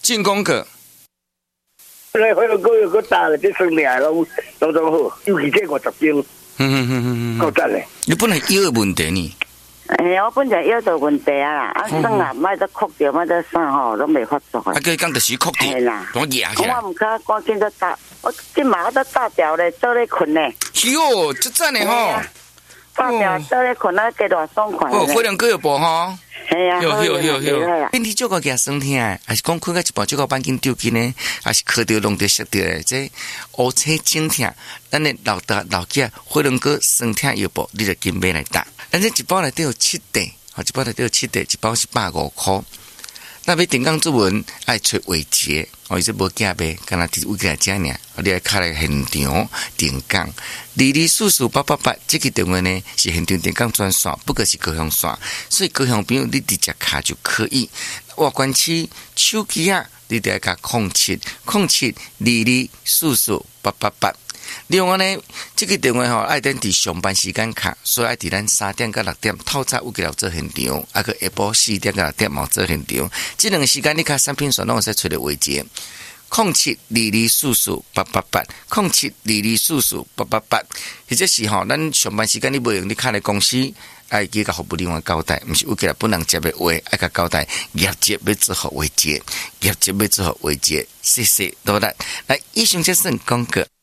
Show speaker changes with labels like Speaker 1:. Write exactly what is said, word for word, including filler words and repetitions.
Speaker 1: 进攻个。
Speaker 2: 来回个有个大个，这生命拢拢总好，尤其这五十斤，
Speaker 1: 嗯嗯嗯嗯嗯，
Speaker 2: 够赞嘞。
Speaker 1: 你本来腰的问题呢？
Speaker 3: 哎，我本来腰就问题啊啦，啊算啊，莫得哭着，莫得啥吼，拢袂发作。
Speaker 1: 啊，佢讲就是哭的，
Speaker 3: 系啦，
Speaker 1: 我压起来。
Speaker 3: 我唔可赶紧都打，我今嘛我都打掉咧，做咧困咧。
Speaker 1: 哟，这赞的吼！
Speaker 3: 打掉做咧困啊，加偌爽快。
Speaker 1: 哦，火龙果有无吼？
Speaker 3: 系啊，
Speaker 1: 有有有有。
Speaker 3: 有。
Speaker 1: 身体足够惊酸痛，还是讲困到一半足够板筋丢筋呢？还是磕到弄到摔到的？这乌青肿痛，咱的老大老囝火龙果酸痛药包，你就紧买来打。咱这一包内底有七袋，吼，一包内底有七袋，一包是百五块。那要定岗作文，爱找伟杰，哦，伊说无假卖，干那伫位起来遮尔，你爱卡来现场定岗，二二四四八八八，这个电话呢是现场定岗专线，不过是高雄线，所以高雄朋友你直接卡就可以。外关区手机啊，你得甲控七控七二二四四八八八。另外呢，这个电话吼爱等伫上班时间卡，所以爱伫咱三点到六点透早有几条做现场，啊个下晡四点到六点嘛做现场。这两个时间你卡产品线拢会使找到位置。空七二二四四八八八，空七二二四四八八八，或者是吼咱上班时间你无用，你卡来公司。爱记甲服务另外交代，毋是有几来本人接的话，爱甲交代业绩要做好为节，业绩要做好为节，谢谢多啦。来，以上即算广告。